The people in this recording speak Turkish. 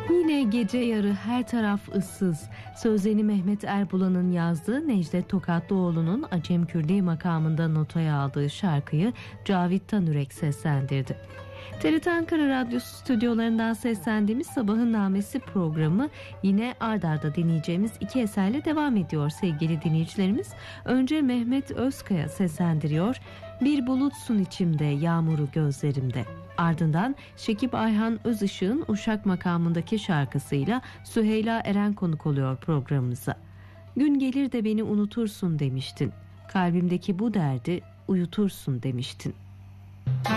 Yine gece yarı her taraf ıssız. Sözlerini Mehmet Erbulan'ın yazdığı, Necdet Tokatlıoğlu'nun Acem Kürdi makamında notaya aldığı şarkıyı Cavit Tanürek seslendirdi. TRT Ankara Radyosu stüdyolarından seslendiğimiz Sabahın Namesi programı yine ard arda dinleyeceğimiz iki eserle devam ediyor sevgili dinleyicilerimiz. Önce Mehmet Özkaya seslendiriyor. Bir bulutsun içimde, yağmuru gözlerimde. Ardından Şekip Ayhan Özışık'ın Uşak makamındaki şarkısıyla Süheyla Eren konuk oluyor programımıza. Gün gelir de beni unutursun demiştin. Kalbimdeki bu derdi uyutursun demiştin.